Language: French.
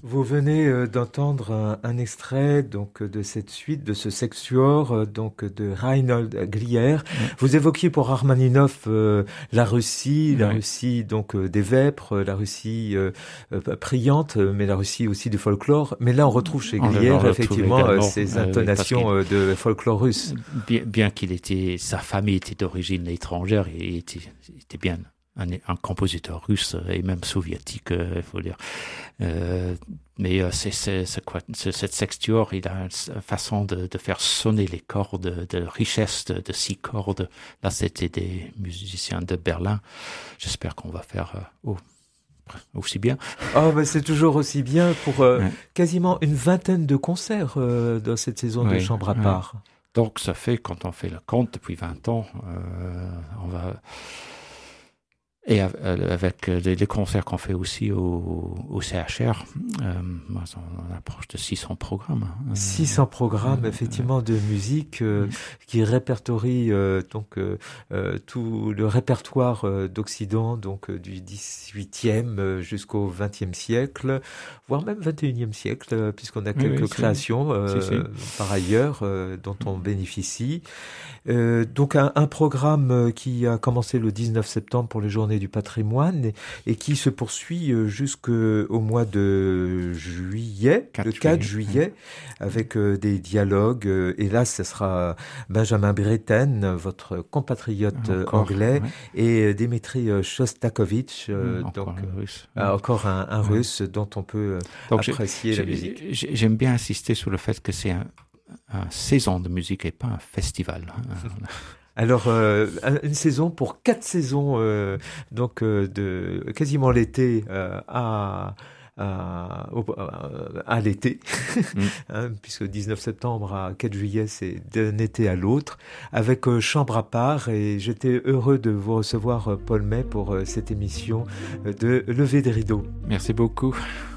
Vous venez d'entendre un extrait donc de cette suite, de ce sextuor donc de Reinhold Glier. Vous évoquiez pour Rachmaninov la Russie donc des vêpres, la Russie priante, mais la Russie aussi du folklore. Mais là, on retrouve chez Glier effectivement ces intonations de folklore russe. Bien sa famille était d'origine étrangère, il était bien un compositeur russe et même soviétique, il faut dire. Mais cette sextuor, il a une façon de faire sonner les cordes, de richesse de 6 cordes. Là, c'était des musiciens de Berlin. J'espère qu'on va faire aussi bien. C'est toujours aussi bien pour quasiment une vingtaine de concerts dans cette saison de Chambre à part. Donc, ça fait, quand on fait le compte depuis 20 ans, on va... Et avec les concerts qu'on fait aussi au CHR, on approche de 600 programmes. 600 programmes, effectivement, de musique qui répertorient tout le répertoire d'Occident, donc du 18e jusqu'au 20e siècle, voire même 21e siècle, puisqu'on a quelques créations par ailleurs dont on bénéficie. Donc un programme qui a commencé le 19 septembre pour les Journées du patrimoine et qui se poursuit jusqu'au mois de juillet, le 4 juillet, avec des dialogues. Et là, ce sera Benjamin Britten, votre compatriote anglais, et Dimitri Shostakovich, encore un russe dont on peut apprécier la musique. J'aime bien insister sur le fait que c'est une saison de musique et pas un festival. Alors, une saison pour 4 saisons, de quasiment l'été à l'été, puisque 19 septembre à 4 juillet, c'est d'un été à l'autre, avec Chambre à part. Et j'étais heureux de vous recevoir, Paul May, pour cette émission de Lever des rideaux. Merci beaucoup.